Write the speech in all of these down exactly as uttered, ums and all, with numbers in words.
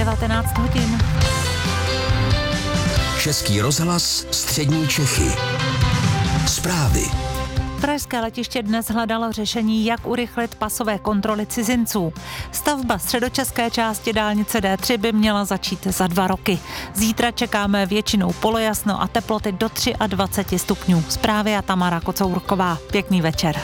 devatenáct hodin. Český rozhlas Střední Čechy. Zprávy. Pražské letiště dnes hledalo řešení, jak urychlit pasové kontroly cizinců. Stavba středočeské části dálnice D tři by měla začít za dva roky. Zítra čekáme většinou polojasno a teploty do dvacet tři stupňů. Zprávy a Tamara Kocourková. Pěkný večer.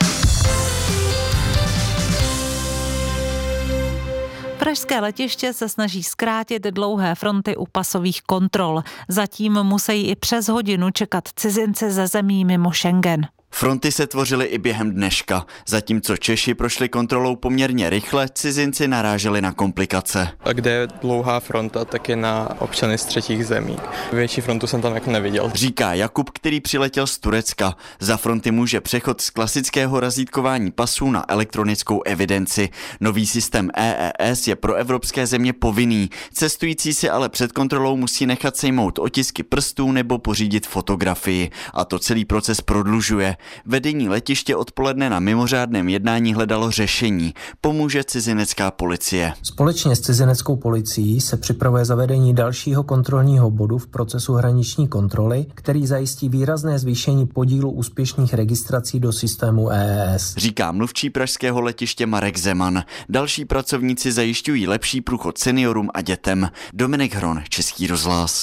Pražské letiště se snaží zkrátit dlouhé fronty u pasových kontrol. Zatím musí i přes hodinu čekat cizinci ze zemí mimo Schengen. Fronty se tvořily i během dneška. Zatímco Češi prošli kontrolou poměrně rychle, cizinci naráželi na komplikace. A kde je dlouhá fronta, tak je na občany z třetích zemí. Větší frontu jsem tam jako neviděl. Říká Jakub, který přiletěl z Turecka. Za fronty může přechod z klasického razítkování pasů na elektronickou evidenci. Nový systém E E S je pro evropské země povinný. Cestující si ale před kontrolou musí nechat sejmout otisky prstů nebo pořídit fotografii. A to celý proces prodlužuje. Vedení letiště odpoledne na mimořádném jednání hledalo řešení. Pomůže cizinecká policie. Společně s cizineckou policií se připravuje zavedení dalšího kontrolního bodu v procesu hraniční kontroly, který zajistí výrazné zvýšení podílu úspěšných registrací do systému E E S. Říká mluvčí pražského letiště Marek Zeman. Další pracovníci zajišťují lepší průchod seniorům a dětem. Dominik Hron, Český rozhlas.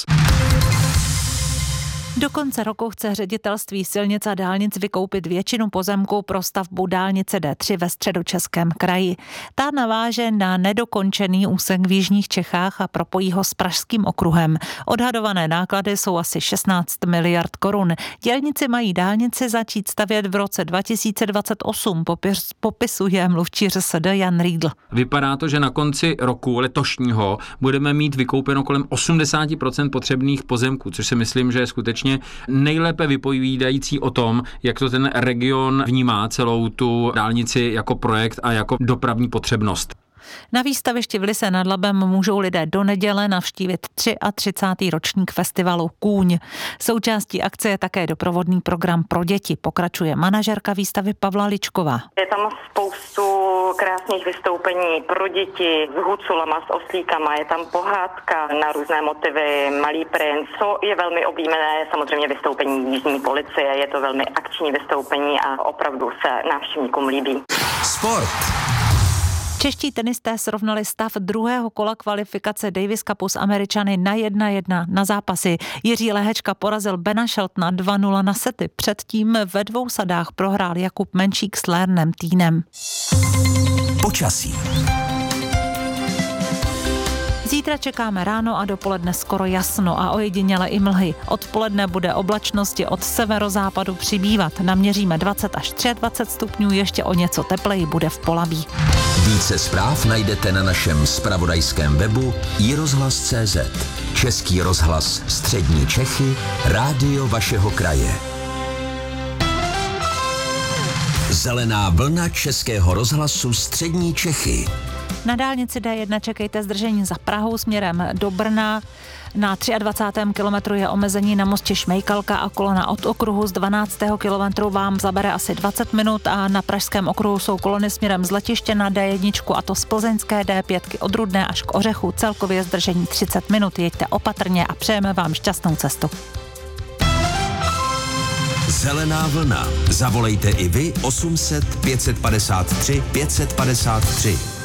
Do konce roku chce ředitelství silnic a dálnic vykoupit většinu pozemků pro stavbu dálnice D tři ve Středočeském kraji. Ta naváže na nedokončený úsek v jižních Čechách a propojí ho s Pražským okruhem. Odhadované náklady jsou asi šestnáct miliard korun. Dělníci mají dálnici začít stavět v roce dva tisíce dvacet osm, popis, popisuje mluvčí R S D Jan Riedl. Vypadá to, že na konci roku letošního budeme mít vykoupeno kolem osmdesát procent potřebných pozemků, což si myslím, že je skutečně nejlépe vypovídající o tom, jak to ten region vnímá celou tu dálnici jako projekt a jako dopravní potřebnost. Na výstavišti v Lise nad Labem můžou lidé do neděle navštívit třicátý třetí ročník festivalu Kůň. Součástí akce je také doprovodný program pro děti, pokračuje manažerka výstavy Pavla Ličková. Je tam spoustu krásných vystoupení pro děti s huculama, s oslíkama, je tam pohádka na různé motivy, Malý princ. Co je velmi oblíbené, je samozřejmě vystoupení jízdní policie, je to velmi akční vystoupení a opravdu se návštěvníkům líbí. Sport. Čeští tenisté srovnali stav druhého kola kvalifikace Davis Cupu s Američany na jedna jedna na zápasy. Jiří Lehečka porazil Bena Sheltona dva nula na sety. Předtím ve dvou sadách prohrál Jakub Menšík s Lernem Týnem. Počasí. Zítra čekáme ráno a dopoledne skoro jasno a ojediněle i mlhy. Odpoledne bude oblačnosti od severozápadu přibývat. Naměříme dvacet až dvacet tři stupňů, ještě o něco tepleji bude v Polabí. Více zpráv najdete na našem zpravodajském webu i rozhlas tečka cé zet. Český rozhlas Střední Čechy, rádio vašeho kraje. Zelená vlna Českého rozhlasu Střední Čechy. Na dálnici D jedna čekejte zdržení za Prahou směrem do Brna. Na dvacátém třetím kilometru je omezení na mostě Šmejkalka a kolona od okruhu z dvanáctého kilometru vám zabere asi dvacet minut a na pražském okruhu jsou kolony směrem z letiště na D jedna a to z plzeňské D pět od Rudné až k Ořechu. Celkově zdržení třicet minut. Jeďte opatrně a přejeme vám šťastnou cestu. Zelená vlna. Zavolejte i vy osm set pět set padesát tři pět set padesát tři.